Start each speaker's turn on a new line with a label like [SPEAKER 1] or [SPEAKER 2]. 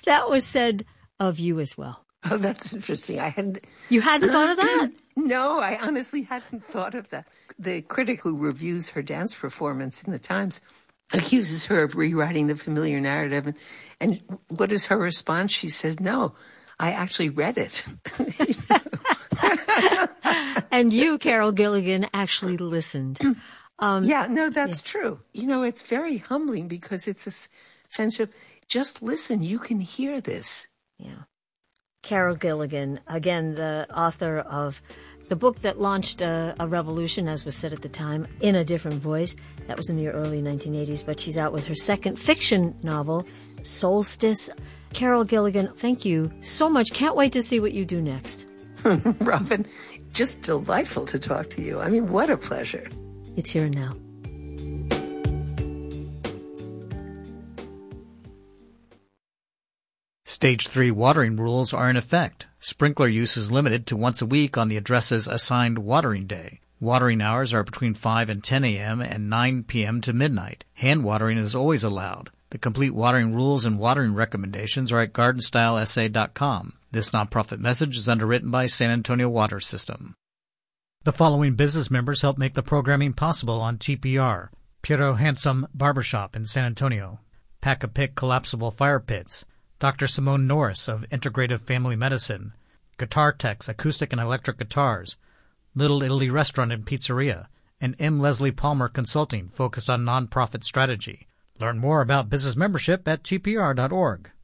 [SPEAKER 1] That was said of you as well.
[SPEAKER 2] Oh, that's interesting.
[SPEAKER 1] You hadn't thought of that?
[SPEAKER 2] No, I honestly hadn't thought of that. The critic who reviews her dance performance in the Times accuses her of rewriting the familiar narrative. And what is her response? She says, no, I actually read it.
[SPEAKER 1] And you, Carol Gilligan, actually listened.
[SPEAKER 2] That's true. It's very humbling because it's a sense of just listen. You can hear this.
[SPEAKER 1] Yeah. Carol Gilligan, again, the author of the book that launched a revolution, as was said at the time, In a Different Voice. That was in the early 1980s, but she's out with her second fiction novel, Solstice. Carol Gilligan, thank you so much. Can't wait to see what you do next.
[SPEAKER 2] Robin, just delightful to talk to you. I mean, what a pleasure.
[SPEAKER 1] It's Here and Now.
[SPEAKER 3] Stage 3 watering rules are in effect. Sprinkler use is limited to once a week on the address's assigned watering day. Watering hours are between 5 and 10 a.m. and 9 p.m. to midnight. Hand watering is always allowed. The complete watering rules and watering recommendations are at gardenstylesa.com. This nonprofit message is underwritten by San Antonio Water System. The following business members help make the programming possible on TPR. Piero Handsome Barbershop in San Antonio. Pack-A-Pick Collapsible Fire Pits. Dr. Simone Norris of Integrative Family Medicine. Guitar Techs Acoustic and Electric Guitars. Little Italy Restaurant and Pizzeria. And M. Leslie Palmer Consulting, focused on nonprofit strategy. Learn more about business membership at tpr.org.